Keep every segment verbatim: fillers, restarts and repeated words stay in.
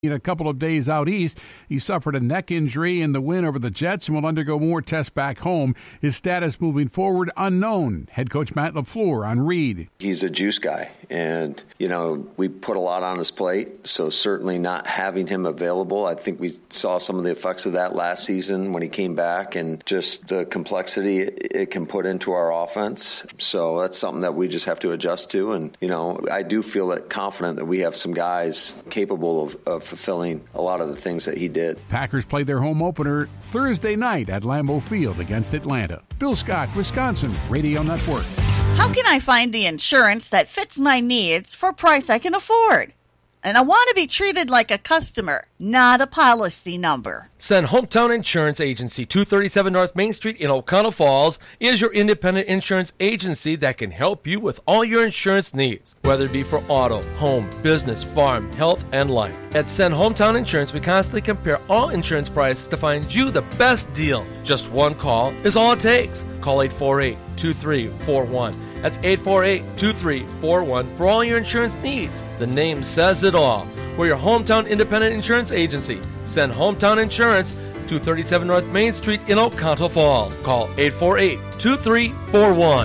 In a couple of days out east, he suffered a neck injury in the win over the Jets and will undergo more tests back home. His status moving forward unknown. Head coach Matt LaFleur on Reed. He's a juice guy, and, you know, we put a lot on his plate, so certainly not having him available. I think we saw some of the effects of that last season when he came back and just the complexity it can put into our offense. So that's something that we just have to adjust to, and, you know, I do feel that confident that we have some guys capable of, of fulfilling a lot of the things that he did. Packers play their home opener Thursday night at Lambeau Field against Atlanta. Bill Scott, Wisconsin Radio Network. How can I find the insurance that fits my needs for a price I can afford? And I want to be treated like a customer, not a policy number. Send Hometown Insurance Agency, two thirty-seven North Main Street in O'Connell Falls, is your independent insurance agency that can help you with all your insurance needs, whether it be for auto, home, business, farm, health, and life. At Send Hometown Insurance, we constantly compare all insurance prices to find you the best deal. Just one call is all it takes. Call eight four eight, two three four one. That's eight four eight, two three four one for all your insurance needs. The name says it all. We're your hometown independent insurance agency. Send Hometown Insurance, two thirty-seven North Main Street in Oconto Falls. Call eight four eight, two three four one.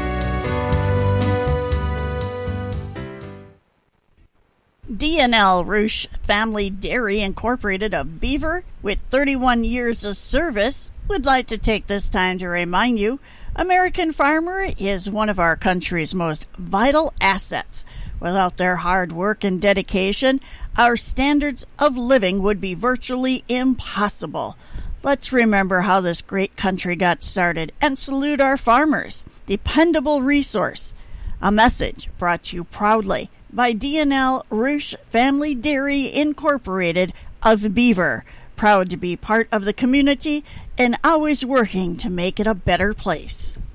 D and L Roush Family Dairy Incorporated of Beaver, with thirty-one years of service, would like to take this time to remind you American farmer is one of our country's most vital assets. Without their hard work and dedication, our standards of living would be virtually impossible. Let's remember how this great country got started and salute our farmers. Dependable resource. A message brought to you proudly by D and L Roush Family Dairy Incorporated of Beaver. Proud to be part of the community and always working to make it a better place.